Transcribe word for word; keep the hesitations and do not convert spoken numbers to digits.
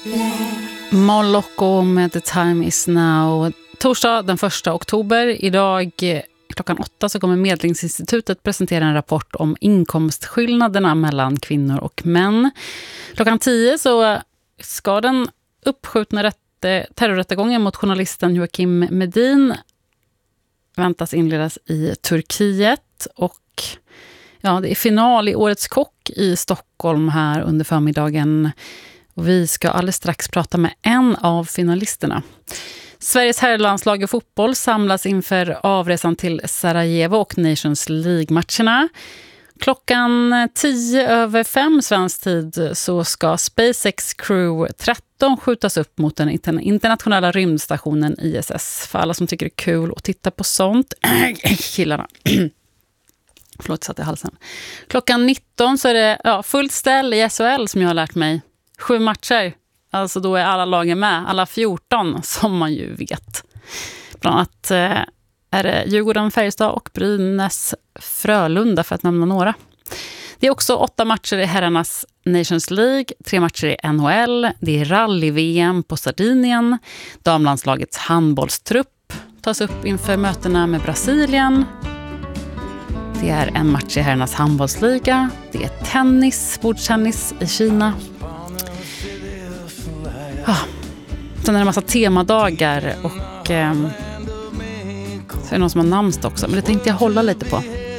Moloko med The Time Is Now. Torsdag den första oktober. Idag klockan åtta så kommer Medlingsinstitutet presentera en rapport om inkomstskillnaderna mellan kvinnor och män. Klockan tio så ska den uppskjutna rätte, terrorrättegången mot journalisten Joakim Medin väntas inledas i Turkiet. Och ja, det är final i Årets kock i Stockholm här under förmiddagen. Och vi ska alldeles strax prata med en av finalisterna. Sveriges herrlandslag i fotboll samlas inför avresan till Sarajevo och Nations League-matcherna. Klockan tio över fem svensk tid så ska SpaceX Crew tretton skjutas upp mot den internationella rymdstationen I S S. För alla som tycker det är kul att titta på sånt. Killarna. Förlåt, satt i halsen. Klockan nitton så är det ja, fullt ställ i S H L som jag har lärt mig. Sju matcher. Alltså då är alla lagen med. Alla fjorton som man ju vet. Bland annat eh, är det Djurgården, Färjestad och Brynäs Frölunda för att nämna några. Det är också åtta matcher i herrarnas Nations League. Tre matcher i N H L. Det är rally-V M på Sardinien. Damlandslagets handbollstrupp tas upp inför mötena med Brasilien. Det är en match i herrarnas handbollsliga. Det är tennis, bordtennis i Kina. Ah. Sen är det en massa temadagar och eh, så är det någon som har namnsdag också. Men det tänkte jag hålla lite på.